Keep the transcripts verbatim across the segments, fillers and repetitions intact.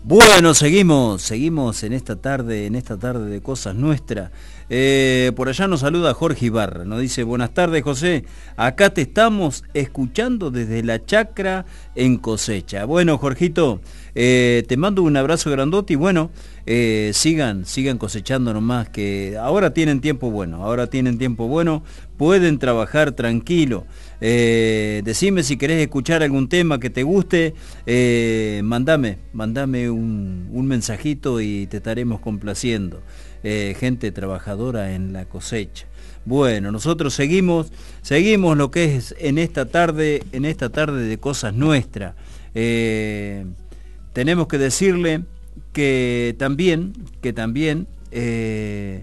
Bueno, seguimos, seguimos en esta tarde, en esta tarde de Cosas Nuestras. Eh, por allá nos saluda Jorge Ibarra, nos dice: buenas tardes, José, acá te estamos escuchando desde la chacra en Cosecha. Bueno, Jorgito, eh, te mando un abrazo grandote y bueno, eh, sigan, sigan cosechando nomás, que ahora tienen tiempo bueno, ahora tienen tiempo bueno, pueden trabajar tranquilo. Eh, decime si querés escuchar algún tema que te guste, eh, mandame, mandame un, un mensajito y te estaremos complaciendo. Eh, gente trabajadora en la cosecha. Bueno, nosotros seguimos, seguimos lo que es en esta tarde, en esta tarde de Cosas Nuestras. Eh, tenemos que decirle que también, que también eh,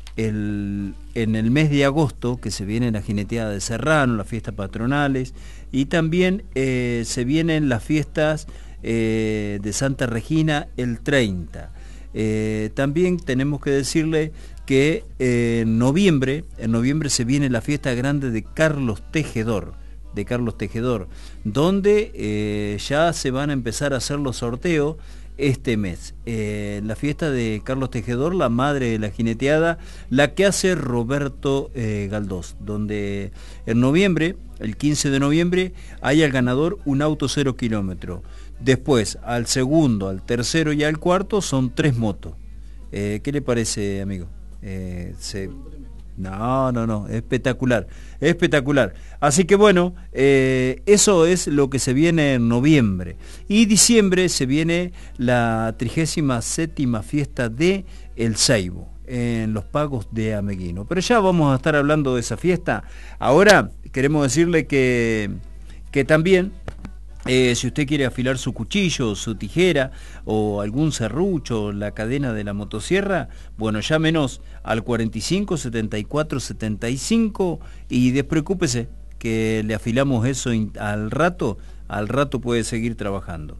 el, en el mes de agosto, que se viene la jineteada de Serrano, las fiestas patronales, y también eh, se vienen las fiestas eh, de Santa Regina el treinta. Eh, también tenemos que decirle que eh, en noviembre, en noviembre se viene la fiesta grande de Carlos Tejedor, de Carlos Tejedor, donde eh, ya se van a empezar a hacer los sorteos este mes. Eh, la fiesta de Carlos Tejedor, la madre de la jineteada, la que hace Roberto eh, Galdós, donde en noviembre, el quince de noviembre, hay al ganador un auto cero kilómetro. Después, al segundo, al tercero y al cuarto son tres motos. Eh, ¿Qué le parece, amigo? Eh, se... No, no, no, espectacular, espectacular. Así que bueno, eh, eso es lo que se viene en noviembre. Y diciembre se viene la trigésima séptima fiesta de El Ceibo, en los pagos de Ameguino. Pero ya vamos a estar hablando de esa fiesta. Ahora queremos decirle que, que también... Eh, si usted quiere afilar su cuchillo, su tijera o algún serrucho, la cadena de la motosierra, bueno, llámenos al cuarenta y cinco, setenta y cuatro, setenta y cinco y despreocúpese que le afilamos eso al rato, al rato puede seguir trabajando.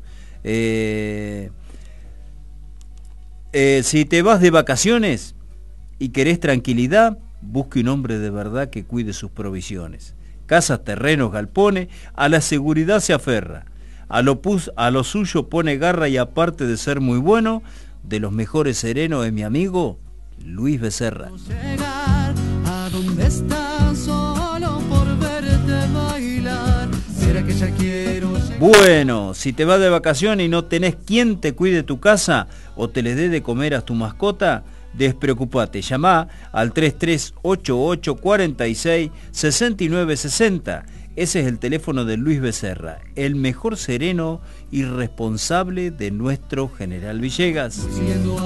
Eh, eh, si te vas de vacaciones y querés tranquilidad, busque un hombre de verdad que cuide sus provisiones. Casas, terrenos, galpones, a la seguridad se aferra, a lo, pus, a lo suyo pone garra y aparte de ser muy bueno, de los mejores serenos es mi amigo Luis Becerra. Llegar a donde estás solo por verte bailar. ¿Será que ya quiero llegar? Bueno, si te vas de vacaciones y no tenés quien te cuide tu casa o te le dé de comer a tu mascota, despreocupate, llamá al tres tres ocho ocho, cuatro seis, seis nueve seis cero. Ese es el teléfono de Luis Becerra, el mejor sereno y responsable de nuestro General Villegas.